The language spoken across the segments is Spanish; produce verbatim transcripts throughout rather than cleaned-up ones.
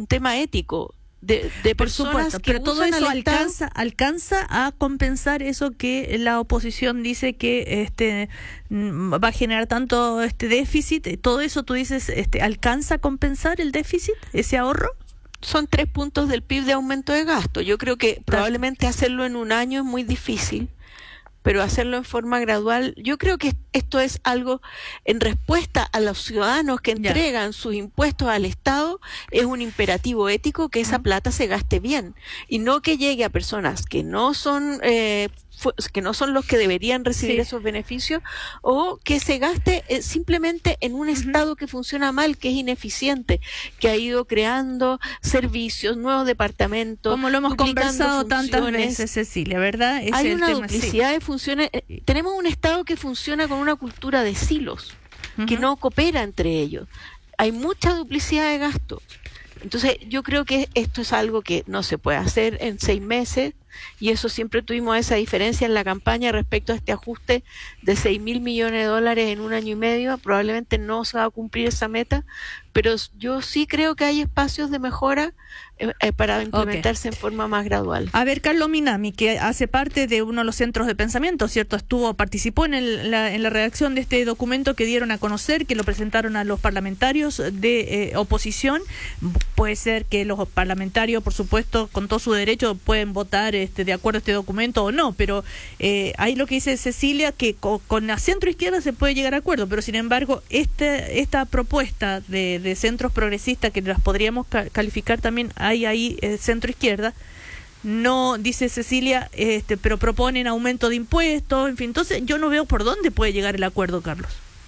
un tema ético. De, de Por personas supuesto, que pero todo usan eso al Estado. alcanza alcanza a compensar eso que la oposición dice que este mm, va a generar tanto este déficit. Todo eso tú dices, este alcanza a compensar el déficit, ese ahorro. Son tres puntos del P I B de aumento de gasto. Yo creo que probablemente hacerlo en un año es muy difícil, pero hacerlo en forma gradual, yo creo que esto es algo en respuesta a los ciudadanos que entregan ya. sus impuestos al Estado, es un imperativo ético que esa uh-huh. plata se gaste bien y no que llegue a personas que no son eh, que no son los que deberían recibir sí. esos beneficios, o que se gaste eh, simplemente en un uh-huh. Estado que funciona mal, que es ineficiente, que ha ido creando servicios, nuevos departamentos, como lo hemos conversado tantas veces, Cecilia, ¿verdad? Ese Hay es una el tema, duplicidad sí. de funciones. Eh, tenemos un Estado que funciona con una cultura de silos, uh-huh. que no coopera entre ellos. Hay mucha duplicidad de gasto. Entonces, yo creo que esto es algo que no se puede hacer en seis meses, y eso siempre tuvimos esa diferencia en la campaña respecto a este ajuste de seis mil millones de dólares en un año y medio. Probablemente no se va a cumplir esa meta, pero yo sí creo que hay espacios de mejora eh, eh, para implementarse okay. en forma más gradual. A ver, Carlos Minami, que hace parte de uno de los centros de pensamiento, ¿cierto? Estuvo, participó en, el, la, en la redacción de este documento que dieron a conocer, que lo presentaron a los parlamentarios de eh, oposición. Puede ser que los parlamentarios, por supuesto, con todo su derecho, pueden votar este, de acuerdo a este documento o no, pero eh, ahí lo que dice Cecilia, que con, con la centro izquierda se puede llegar a acuerdo, pero sin embargo, este, esta propuesta de, de centros progresistas, que las podríamos ca- calificar también, hay ahí eh, centro izquierda, no, dice Cecilia, este, pero proponen aumento de impuestos, en fin, entonces yo no veo por dónde puede llegar el acuerdo, Carlos.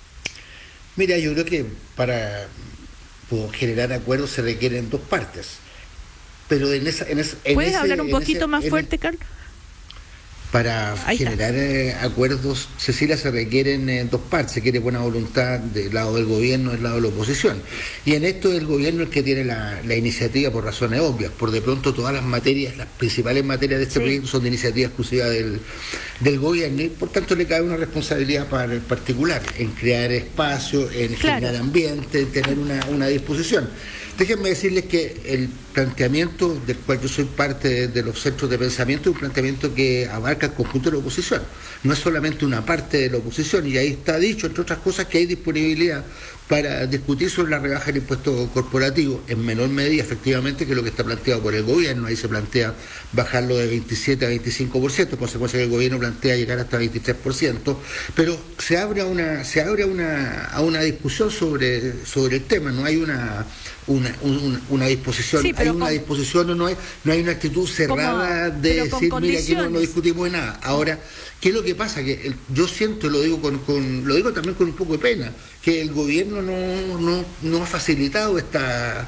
Mira, yo creo que para generar acuerdos se requieren dos partes. Pero en esa, en esa, en ¿Puedes ese, hablar un poquito ese, más fuerte, Carlos? Para Ahí generar eh, acuerdos, Cecilia, se requieren eh, dos partes. Se quiere buena voluntad del lado del gobierno, del lado de la oposición. Y en esto el gobierno es el que tiene la, la iniciativa por razones obvias. Por de pronto todas las materias, las principales materias de este sí. proyecto son de iniciativa exclusiva del, del gobierno, y por tanto le cae una responsabilidad para el particular en crear espacio, en claro. generar ambiente, en tener una, una disposición. Déjenme decirles que el planteamiento del cual yo soy parte de, de los centros de pensamiento es un planteamiento que abarca el conjunto de la oposición. No es solamente una parte de la oposición, y ahí está dicho, entre otras cosas, que hay disponibilidad para discutir sobre la rebaja del impuesto corporativo, en menor medida, efectivamente, que lo que está planteado por el gobierno. Ahí se plantea bajarlo de veintisiete a veinticinco por ciento, consecuencia que el gobierno plantea llegar hasta veintitrés por ciento, pero se abre a una, se abre a una, a una discusión sobre, sobre el tema. No hay una una, una, una disposición, sí, hay una con, disposición o no hay, no hay una actitud cerrada como, de decir, mira, aquí no, no discutimos de nada. Ahora, ¿qué es lo que pasa? Que el, yo siento, lo digo con, con lo digo también con un poco de pena, que el gobierno no, no, no ha facilitado esta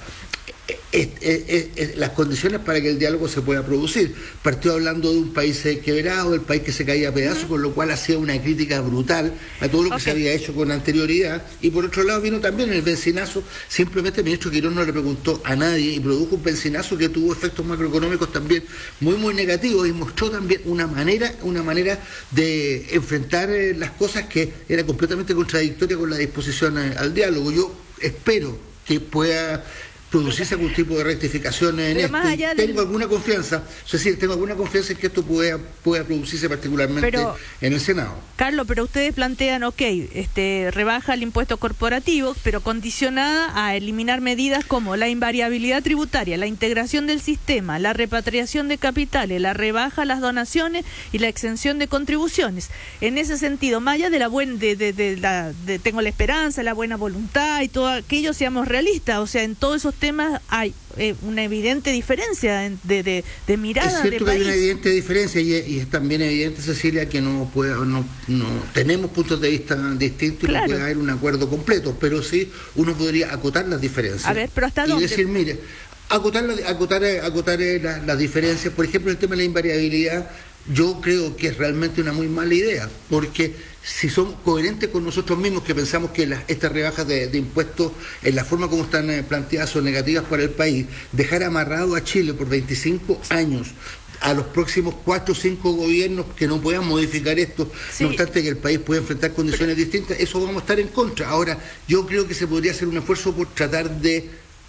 Es, es, es, es, las condiciones para que el diálogo se pueda producir. Partió hablando de un país quebrado, del país que se caía a pedazos, uh-huh. con lo cual hacía una crítica brutal a todo lo que okay. se había hecho con anterioridad. Y por otro lado vino también el bencinazo. Simplemente el ministro Quirós no le preguntó a nadie y produjo un bencinazo que tuvo efectos macroeconómicos también muy muy negativos, y mostró también una manera una manera de enfrentar eh, las cosas que era completamente contradictoria con la disposición eh, al diálogo. Yo espero que pueda producirse algún tipo de rectificación en esto. Tengo del... alguna confianza, es decir, tengo alguna confianza en que esto pueda, pueda producirse particularmente pero, en el Senado. Carlos, pero ustedes plantean, ok, este, rebaja el impuesto corporativo, pero condicionada a eliminar medidas como la invariabilidad tributaria, la integración del sistema, la repatriación de capitales, la rebaja a las donaciones y la exención de contribuciones. En ese sentido, más allá de la buena, de, de, de, la, de tengo la esperanza, la buena voluntad y todo aquello, seamos realistas, o sea, en todos esos temas hay eh, una evidente diferencia de, de, de mirada. Es cierto de que país. Hay una evidente diferencia, y, y es también evidente, Cecilia, que no puede, no, no tenemos puntos de vista distintos, claro. y no puede haber un acuerdo completo, pero sí uno podría acotar las diferencias. A ver, pero ¿hasta y dónde? decir, mire, acotar, la, acotar, acotar las, las diferencias. Por ejemplo, el tema de la invariabilidad, yo creo que es realmente una muy mala idea, porque si somos coherentes con nosotros mismos, que pensamos que las, estas rebajas de, de impuestos, en la forma como están eh, planteadas, son negativas para el país, dejar amarrado a Chile por veinticinco años a los próximos cuatro o cinco gobiernos que no puedan modificar esto, sí. no obstante que el país pueda enfrentar condiciones distintas, eso vamos a estar en contra. Ahora, yo creo que se podría hacer un esfuerzo por tratar de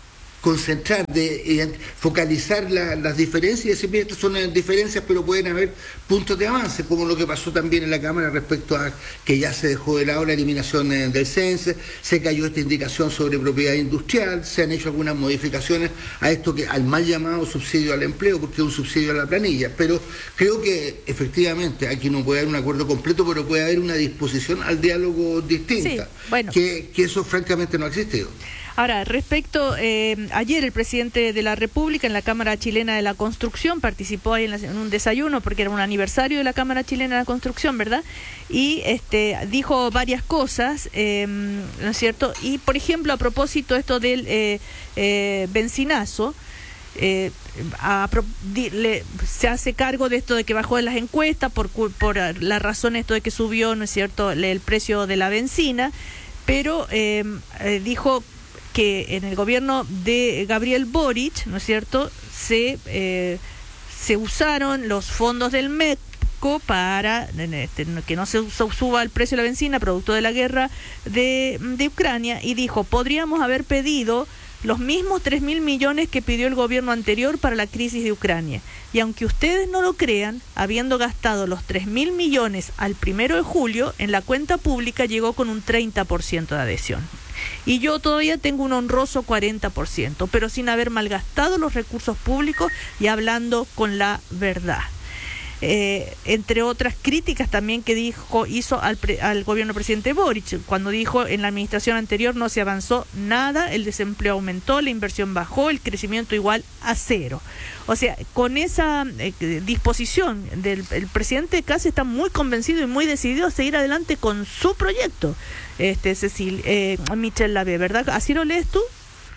concentrar, de focalizar la, las diferencias y decir, mira, estas son diferencias, pero pueden haber puntos de avance, como lo que pasó también en la Cámara respecto a que ya se dejó de lado la eliminación del cense, se cayó esta indicación sobre propiedad industrial, se han hecho algunas modificaciones a esto que al mal llamado subsidio al empleo, porque es un subsidio a la planilla, pero creo que efectivamente aquí no puede haber un acuerdo completo, pero puede haber una disposición al diálogo distinta, sí, bueno. que, que eso francamente no ha existido. Ahora, respecto, eh, ayer el presidente de la República en la Cámara Chilena de la Construcción participó ahí en, la, en un desayuno porque era un aniversario de la Cámara Chilena de la Construcción, ¿verdad? Y este dijo varias cosas, eh, ¿no es cierto? Y, por ejemplo, a propósito esto del eh, eh, benzinazo, eh, a, di, le, se hace cargo de esto de que bajó de las encuestas por, por la razón esto de que subió, ¿no es cierto?, el, el precio de la benzina, pero eh, eh, dijo que en el gobierno de Gabriel Boric, ¿no es cierto?, se eh, se usaron los fondos del MEDCO para este, que no se suba el precio de la benzina producto de la guerra de, de Ucrania, y dijo, podríamos haber pedido los mismos tres mil millones que pidió el gobierno anterior para la crisis de Ucrania. Y aunque ustedes no lo crean, habiendo gastado los tres mil millones al primero de julio, en la cuenta pública llegó con un treinta por ciento de adhesión. Y yo todavía tengo un honroso cuarenta por ciento, pero sin haber malgastado los recursos públicos y hablando con la verdad. Eh, entre otras críticas también que dijo hizo al, pre, al gobierno presidente Boric, cuando dijo en la administración anterior no se avanzó nada, el desempleo aumentó, la inversión bajó, el crecimiento igual a cero. O sea, con esa eh, disposición del el presidente casi está muy convencido y muy decidido a seguir adelante con su proyecto, este Cecil, eh, Michelle Lavé, ¿verdad? ¿Así lo lees tú?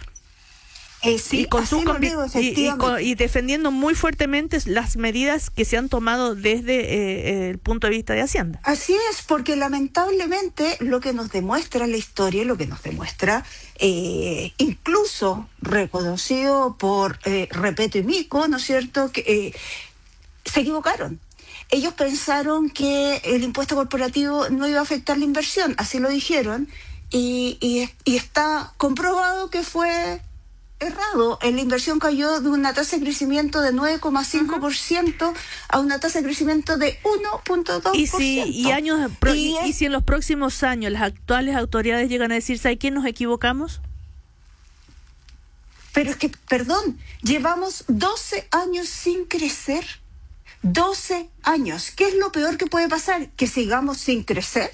Eh, sí, y, con así su lo digo, y, y, con, y defendiendo muy fuertemente las medidas que se han tomado desde eh, el punto de vista de Hacienda. Así es, porque lamentablemente lo que nos demuestra la historia, lo que nos demuestra, eh, incluso reconocido por eh, Repeto y Mico, ¿no es cierto?, que eh, se equivocaron. Ellos pensaron que el impuesto corporativo no iba a afectar la inversión, así lo dijeron, y, y, y está comprobado que fue errado. La inversión cayó de una tasa de crecimiento de nueve coma cinco por ciento uh-huh. a una tasa de crecimiento de uno punto dos por ciento. Y si, y, años, pro, y, y, es, y si en los próximos años las actuales autoridades llegan a decir, ¿sabe quién nos equivocamos? Pero es que, perdón, llevamos doce años sin crecer. doce años. ¿Qué es lo peor que puede pasar? ¿Que sigamos sin crecer?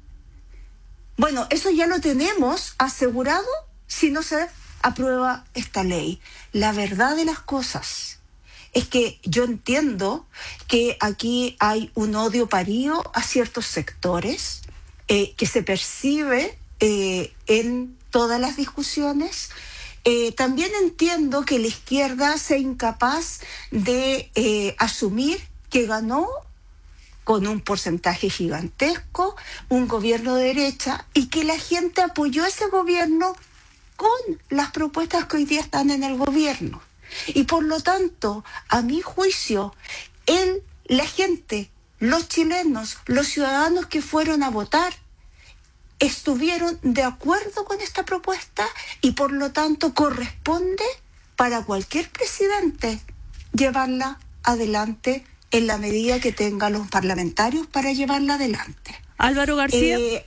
Bueno, eso ya lo tenemos asegurado si no se aprueba esta ley. La verdad de las cosas es que yo entiendo que aquí hay un odio parío a ciertos sectores eh, que se percibe eh, en todas las discusiones. Eh, también entiendo que la izquierda sea incapaz de eh, asumir que ganó con un porcentaje gigantesco un gobierno de derecha y que la gente apoyó ese gobierno con las propuestas que hoy día están en el gobierno. Y por lo tanto, a mi juicio, el, la gente, los chilenos, los ciudadanos que fueron a votar, estuvieron de acuerdo con esta propuesta y por lo tanto corresponde para cualquier presidente llevarla adelante en la medida que tenga los parlamentarios para llevarla adelante. Álvaro García. Eh,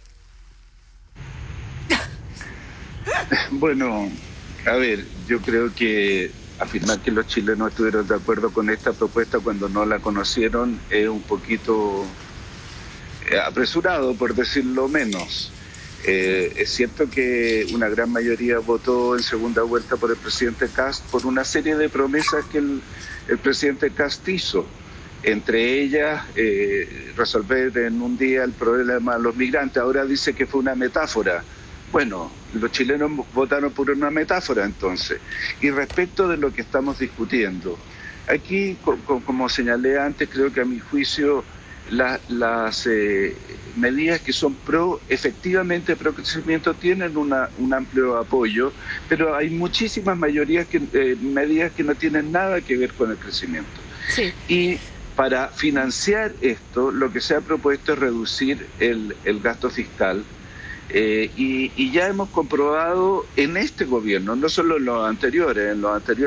Bueno, a ver, yo creo que afirmar que los chilenos estuvieron de acuerdo con esta propuesta cuando no la conocieron es un poquito apresurado, por decirlo menos. Eh, es cierto que una gran mayoría votó en segunda vuelta por el presidente Kast por una serie de promesas que el, el presidente Kast hizo. Entre ellas, eh, resolver en un día el problema de los migrantes. Ahora dice que fue una metáfora. Bueno, los chilenos votaron por una metáfora entonces. Y respecto de lo que estamos discutiendo, aquí, co- co- como señalé antes, creo que a mi juicio la, las eh, medidas que son pro, efectivamente pro crecimiento tienen una, un amplio apoyo, pero hay muchísimas mayorías que, eh, medidas que no tienen nada que ver con el crecimiento. Sí. Y para financiar esto, lo que se ha propuesto es reducir el, el gasto fiscal, Eh, y, y ya hemos comprobado en este gobierno, no solo en los anteriores, en los anteriores